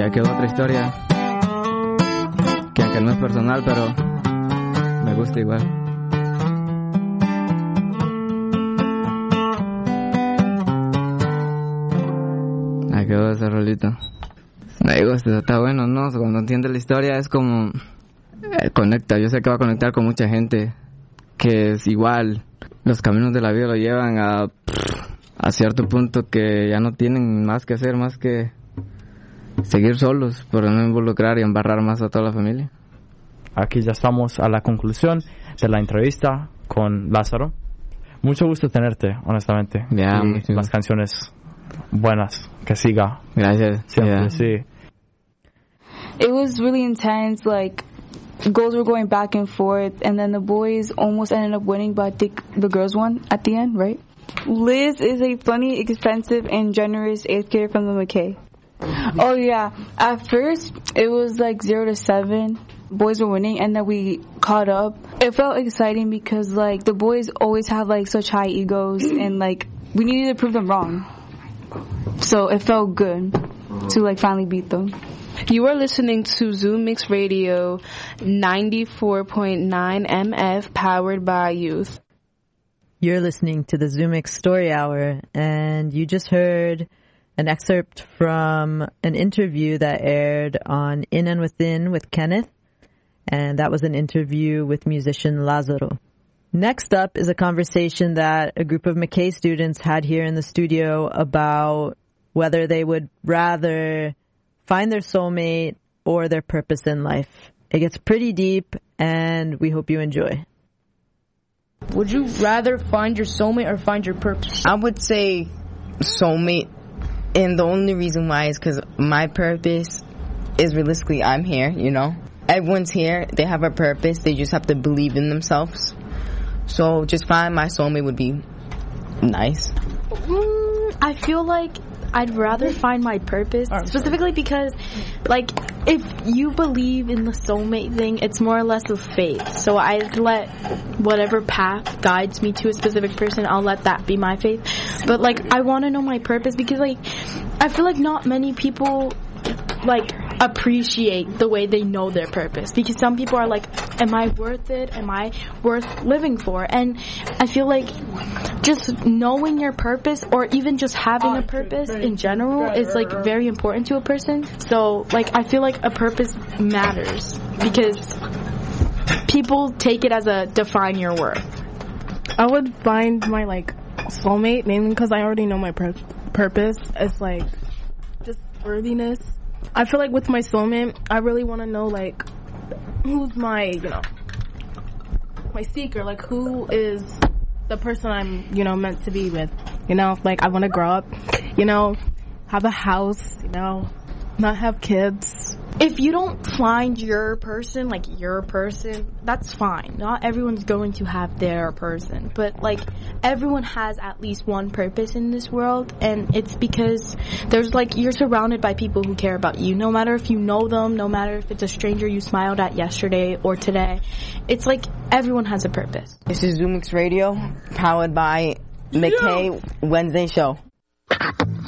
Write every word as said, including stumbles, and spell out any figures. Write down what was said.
Ya quedó otra historia que aunque no es personal, pero me gusta igual. Ahí quedó ese rolito. Me gusta, está bueno, ¿no? Cuando entiendes la historia es como... Eh, conecta, yo sé que va a conectar con mucha gente que es igual. Los caminos de la vida lo llevan a, a cierto punto que ya no tienen más que hacer, más que seguir solos, pero no involucrar y embarrar más a toda la familia. Aquí ya estamos a la conclusión de la entrevista con Lázaro. Mucho gusto tenerte, honestamente. Ya, y mucho. Las canciones buenas, que siga. Gracias. Siempre, Yeah. sí. It was really intense, like, goals were going back and forth, and then the boys almost ended up winning, but I think the girls won at the end, right? Liz is a funny, expensive, and generous eighth grader from the McKay. Oh yeah, at first it was like zero to seven. Boys were winning, and then we caught up. It felt exciting because like the boys always have like such high egos, and like we needed to prove them wrong. So it felt good to like finally beat them. You are listening to Zoom Mix Radio ninety-four point nine M F, powered by youth. You're listening to the Zoomix Story Hour, and you just heard an excerpt from an interview that aired on In and Within with Kenneth, and that was an interview with musician Lázaro. Next up is a conversation that a group of McKay students had here in the studio about whether they would rather find their soulmate or their purpose in life. It gets pretty deep, and we hope you enjoy. Would you rather find your soulmate or find your purpose? I would say soulmate, and the only reason why is because my purpose is realistically I'm here, you know? Everyone's here, they have a purpose, they just have to believe in themselves. So just find my soulmate would be nice. Mm, I feel like I'd rather find my purpose, specifically because, like, if you believe in the soulmate thing, it's more or less of faith. So I'd let whatever path guides me to a specific person, I'll let that be my faith. But, like, I want to know my purpose because, like, I feel like not many people, like, appreciate the way they know their purpose. Because some people are like, am I worth it? Am I worth living for? And I feel like just knowing your purpose, or even just having a purpose in general, is like very important to a person. So like I feel like a purpose matters because people take it as a define your worth. I would find my like soulmate mainly because I already know my pur- purpose. It's like just worthiness. I feel like with my soulmate, I really want to know like who's my, you know, my seeker, like who is the person I'm, you know, meant to be with. You know, like I want to grow up, you know, have a house, you know, not have kids. If you don't find your person, like your person, that's fine. Not everyone's going to have their person. But, like, everyone has at least one purpose in this world. And it's because there's, like, you're surrounded by people who care about you. No matter if you know them, no matter if it's a stranger you smiled at yesterday or today. It's like everyone has a purpose. This is Zoomix Radio, powered by McKay Wednesday Show.